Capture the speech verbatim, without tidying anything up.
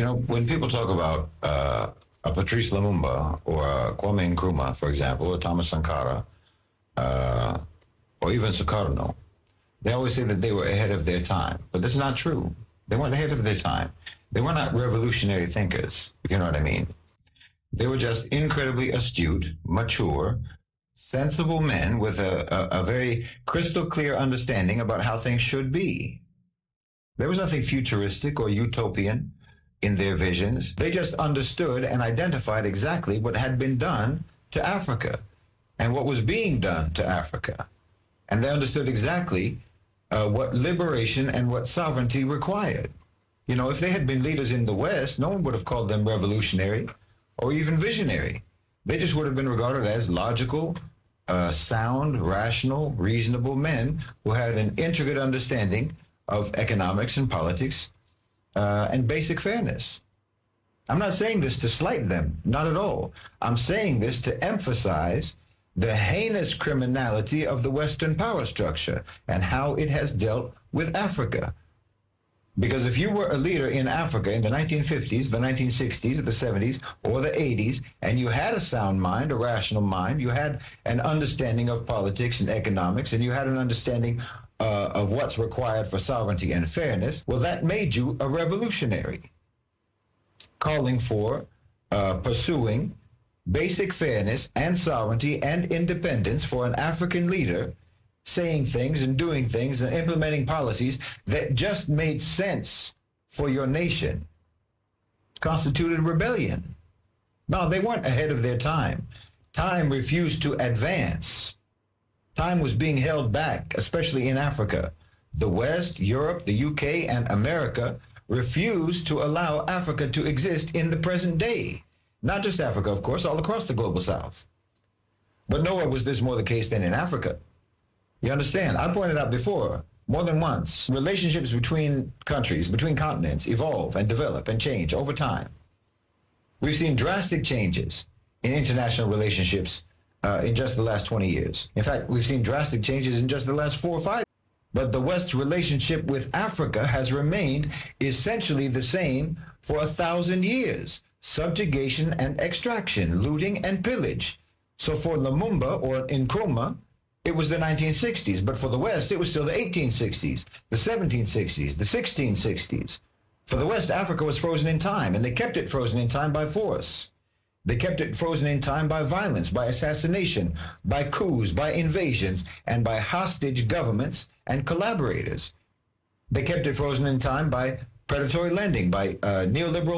You know, when people talk about uh, a Patrice Lumumba or a Kwame Nkrumah, for example, or Thomas Sankara, uh, or even Sukarno, they always say that they were ahead of their time. But that's not true. They weren't ahead of their time. They were not revolutionary thinkers, if you know what I mean. They were just incredibly astute, mature, sensible men with a, a, a very crystal clear understanding about how things should be. There was nothing futuristic or utopian in their visions. They just understood and identified exactly what had been done to Africa and what was being done to Africa. And they understood exactly uh, what liberation and what sovereignty required. You know, if they had been leaders in the West, no one would have called them revolutionary or even visionary. They just would have been regarded as logical, uh, sound, rational, reasonable men who had an intricate understanding of economics and politics uh, and basic fairness. I'm not saying this to slight them, not at all. I'm saying this to emphasize the heinous criminality of the Western power structure and how it has dealt with Africa. Because if you were a leader in Africa in the nineteen fifties, the nineteen sixties, the seventies, or the eighties, and you had a sound mind, a rational mind, you had an understanding of politics and economics, and you had an understanding uh, of what's required for sovereignty and fairness, well, that made you a revolutionary, calling for, uh, pursuing basic fairness and sovereignty and independence for an African leader, saying things and doing things and implementing policies that just made sense for your nation, constituted rebellion. No, they weren't ahead of their time. Time refused to advance. Time was being held back, especially in Africa. The West, Europe, the U K, and America refused to allow Africa to exist in the present day. Not just Africa, of course, all across the global South. But nowhere was this more the case than in Africa. You understand? I pointed out before, more than once, relationships between countries, between continents, evolve and develop and change over time. We've seen drastic changes in international relationships uh, in just the last twenty years. In fact, we've seen drastic changes in just the last four or five. But the West's relationship with Africa has remained essentially the same for a thousand years. Subjugation and extraction, looting and pillage. So for Lumumba or Nkrumah, it was the nineteen sixties, but for the West, it was still the eighteen sixties, the seventeen sixties, the sixteen sixties. For the West, Africa was frozen in time, and they kept it frozen in time by force. They kept it frozen in time by violence, by assassination, by coups, by invasions, and by hostage governments and collaborators. They kept it frozen in time by predatory lending, by uh, neoliberal